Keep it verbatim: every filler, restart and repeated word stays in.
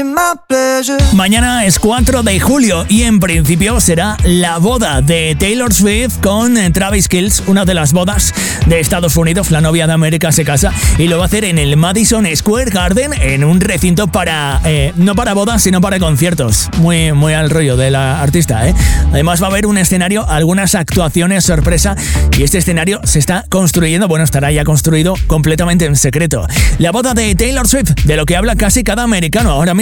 Mañana es cuatro de julio y en principio será la boda de Taylor Swift con Travis Kelce, una de las bodas de Estados Unidos. La novia de América se casa y lo va a hacer en el Madison Square Garden, en un recinto para, eh, no para bodas, sino para conciertos. Muy, muy al rollo de la artista, ¿eh? Además va a haber un escenario, algunas actuaciones sorpresa, y este escenario se está construyendo, bueno, estará ya construido completamente en secreto. La boda de Taylor Swift, de lo que habla casi cada americano ahora mismo.